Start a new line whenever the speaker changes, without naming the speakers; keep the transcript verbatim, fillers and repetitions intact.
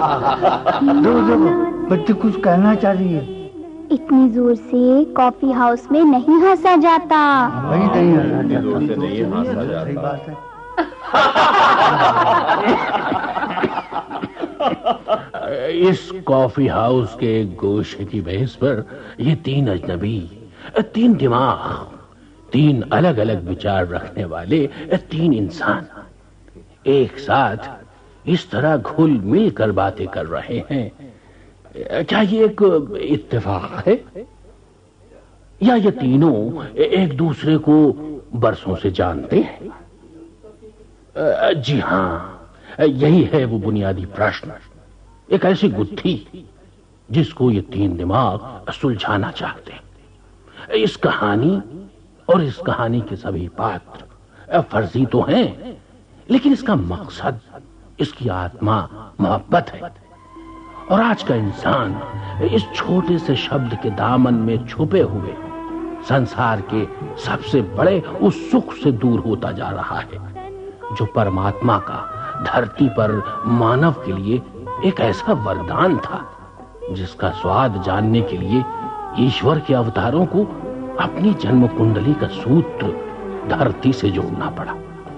दो दो बच्ची कुछ कहना चाह रही है।
इतनी जोर से कॉफी हाउस में नहीं हंसा जाता।
वही नहीं हंसा जाता,
जोर से नहीं हंसा जाता।
सही बात है।
इस कॉफी हाउस के गोशे की बहस पर ये तीन अजनबी, तीन दिमाग, तीन अलग अलग विचार रखने वाले तीन इंसान एक साथ इस तरह घुल मिल कर बातें कर रहे हैं। क्या ये एक इत्तेफाक है या ये तीनों एक दूसरे को बरसों से जानते हैं? जी हाँ, यही है वो बुनियादी प्रश्न, एक ऐसी गुत्थी जिसको ये तीन दिमाग सुलझाना चाहते हैं। इस कहानी और इस कहानी के सभी पात्र फर्जी तो हैं, लेकिन इसका मकसद, इसकी आत्मा मोहब्बत है। और आज का इंसान इस छोटे से शब्द के दामन में छुपे हुए संसार के सबसे बड़े उस सुख से दूर होता जा रहा है जो परमात्मा का धरती पर मानव के लिए एक ऐसा वरदान था जिसका स्वाद जानने के लिए ईश्वर के अवतारों को अपनी जन्म कुंडली का सूत्र धरती से जोड़ना पड़ा।